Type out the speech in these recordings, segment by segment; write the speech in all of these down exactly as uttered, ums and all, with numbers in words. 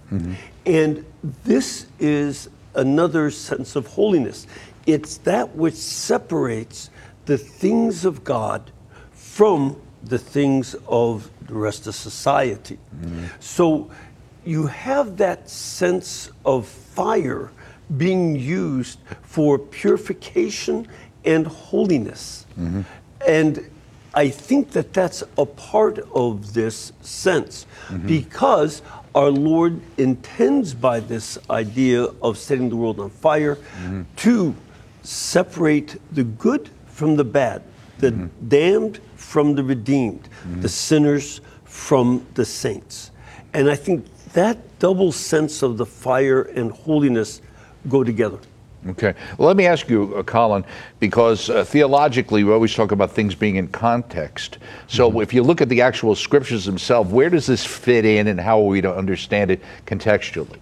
Mm-hmm. And this is another sense of holiness. It's that which separates the things of God from the things of the rest of society. Mm-hmm. So you have that sense of fire being used for purification and holiness. Mm-hmm. And I think that that's a part of this sense, mm-hmm. because our Lord intends by this idea of setting the world on fire mm-hmm. to separate the good from the bad, the mm-hmm. damned from the redeemed, mm-hmm. the sinners from the saints. And I think that double sense of the fire and holiness go together. Okay. Well, let me ask you, uh, Colin, because uh, theologically we always talk about things being in context. So mm-hmm. if you look at the actual scriptures themselves, where does this fit in and how are we to understand it contextually?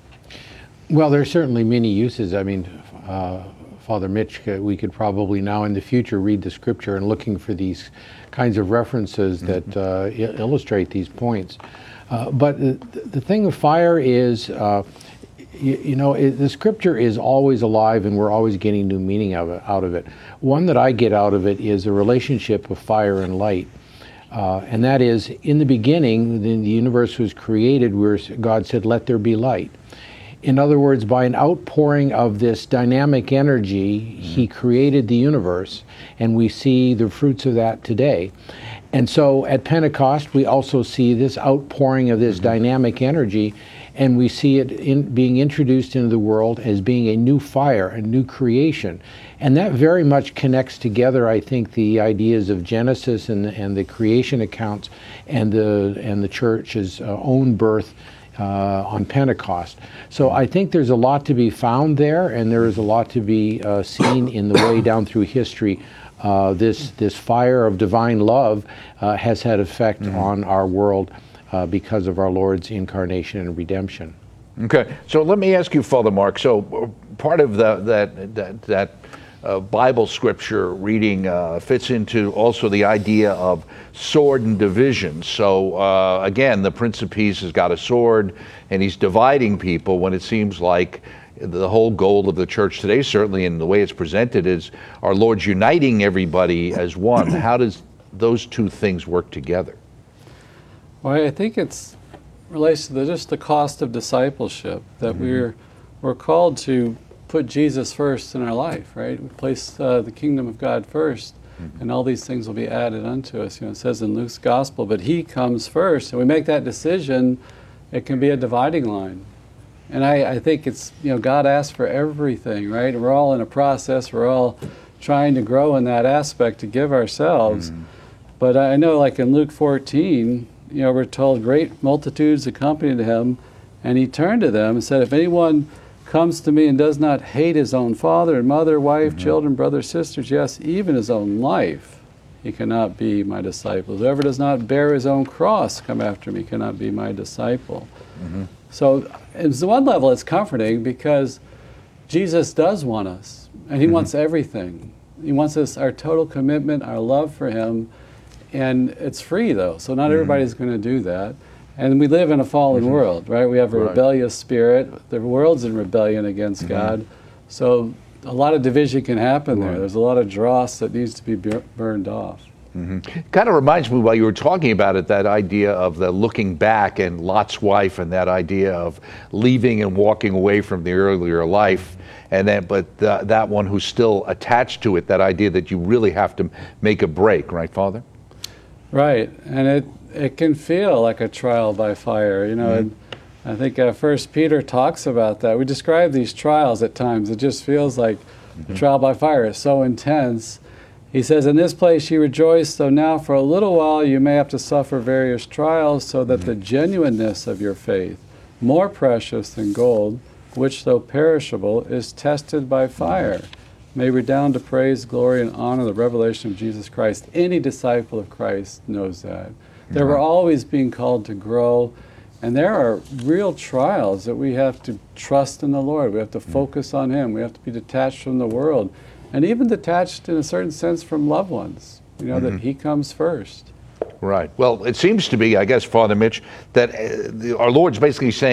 Well, there are certainly many uses. I mean, uh, Father Mitch, uh, we could probably now in the future read the scripture and looking for these kinds of references mm-hmm. that uh, I- illustrate these points. Uh, but the, the thing of fire is, uh, You, you know, it, the scripture is always alive and we're always getting new meaning of it, out of it. One that I get out of it is a relationship of fire and light. Uh, and that is, in the beginning, when the universe was created, where God said, let there be light. In other words, by an outpouring of this dynamic energy, mm-hmm. he created the universe, and we see the fruits of that today. And so at Pentecost, we also see this outpouring of this mm-hmm. dynamic energy, and we see it in, being introduced into the world as being a new fire, a new creation. And that very much connects together, I think, the ideas of Genesis and, and the creation accounts and the, and the church's uh, own birth uh, on Pentecost. So I think there's a lot to be found there, and there is a lot to be uh, seen in the way down through history. Uh, this, this fire of divine love uh, has had effect mm-hmm. on our world Uh, because of our Lord's incarnation and redemption. Okay, so let me ask you, Father Mark. So uh, part of the, that that that uh, Bible scripture reading uh, fits into also the idea of sword and division. So uh, again, the Prince of Peace has got a sword, and he's dividing people when it seems like the whole goal of the church today, certainly in the way it's presented, is our Lord's uniting everybody as one. How does those two things work together? Well, I think it's relates to the, just the cost of discipleship, that mm-hmm. we're we're called to put Jesus first in our life, right? We place uh, the kingdom of God first, mm-hmm. and all these things will be added unto us. You know, it says in Luke's gospel, but he comes first, and we make that decision, it can be a dividing line. And I, I think it's, you know, God asks for everything, right? We're all in a process, we're all trying to grow in that aspect to give ourselves. Mm-hmm. But I know, like in Luke fourteen, you know, we're told great multitudes accompanied him, and he turned to them and said, if anyone comes to me and does not hate his own father and mother, wife, mm-hmm. children, brothers, sisters, yes, even his own life, he cannot be my disciple. Whoever does not bear his own cross, come after me, cannot be my disciple. Mm-hmm. So, at one level, it's comforting because Jesus does want us, and he mm-hmm. wants everything. He wants us, our total commitment, our love for him. And it's free, though, so not mm-hmm. everybody's going to do that. And we live in a fallen mm-hmm. world, right? We have a right. rebellious spirit. The world's in rebellion against mm-hmm. God. So a lot of division can happen right. there. There's a lot of dross that needs to be bur- burned off. Mm-hmm. Kind of reminds me, while you were talking about it, that idea of the looking back and Lot's wife, and that idea of leaving and walking away from the earlier life. And then, but uh, that one who's still attached to it, that idea that you really have to make a break, right, Father? Right, and it it can feel like a trial by fire, you know. Mm-hmm. And I think uh, First Peter talks about that. We describe these trials at times. It just feels like mm-hmm. a trial by fire. It's so intense. He says, in this place you rejoice, though now for a little while you may have to suffer various trials, so that mm-hmm. the genuineness of your faith, more precious than gold, which though perishable is tested by fire, may redound to praise, glory, and honor, the revelation of Jesus Christ. Any disciple of Christ knows that. That we're always being called to grow, and there are real trials that we have to trust in the Lord. We have to focus on him. We have to be detached from the world, and even detached in a certain sense from loved ones, you know, mm-hmm. that he comes first. Right. Well, it seems to be, I guess, Father Mitch, that uh, the, our Lord's basically saying,